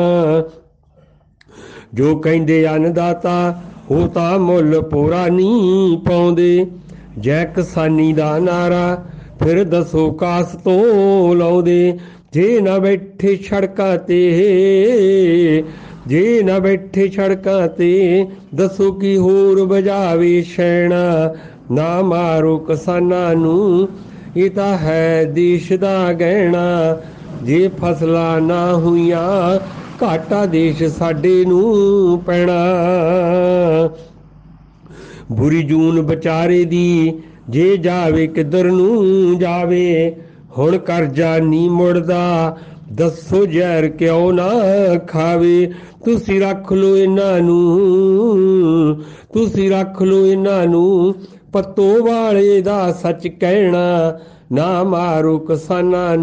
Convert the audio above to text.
ਜੋ ਕਹਿੰਦੇ ਅੰਨਦਾਤਾ ਉਹ ਤਾਂ ਮੁੱਲ ਪੂਰਾ ਨਹੀਂ ਪਾਉਂਦੇ। ਜੈ ਕਿਸਾਨੀ ਦਾ ਨਾਰਾ ਫਿਰ ਦੱਸੋ ਕਾਸ ਤੋਂ ਲਾਉਂਦੇ। ਜੇ ਨਾ ਬੈਠੇ ਸੜਕਾਂ ਤੇ, ਜੇ ਨਾ ਬੈਠੇ ਸੜਕਾਂ ਤੇ, ਦੱਸੋ ਕੀ ਹੋਰ ਵਜਾਵੇ ਸ਼ੈਣਾ। ਨਾ ਮਾਰੋ ਕਿਸਾਨਾਂ ਨੂੰ, ਇਹ ਤਾਂ ਹੈ ਦੇਸ਼ ਦਾ ਗਹਿਣਾ। ਜੇ ਫਸਲਾਂ ਨਾ ਹੋਈਆਂ ਘਾਟਾ ਦੇਸ਼ ਸਾਡੇ ਨੂੰ ਪੈਣਾ। ਬੁਰੀ ਜੂਨ ਵਿਚਾਰੇ ਦੀ ਜੇ ਜਾਵੇ ਕਿੱਧਰ ਨੂੰ ਜਾਵੇ। ਹੁਣ ਕਰਜ਼ਾ ਨਹੀਂ ਮੁੜਦਾ, ਦੱਸੋ ਜ਼ਹਿਰ ਕਿਉਂ ਨਾ ਖਾਵੇ। ਤੁਸੀਂ ਰੱਖ ਲਓ ਇਹਨਾਂ ਨੂੰ, ਤੁਸੀਂ ਰੱਖ ਲਓ ਇਹਨਾਂ ਨੂੰ, ਪੱਤੋ ਵਾਲੇ ਦਾ ਸੱਚ ਕਹਿਣਾ। ਨਾ ਮਾਰੋ ਕਿਸਾਨਾਂ ਨੂੰ।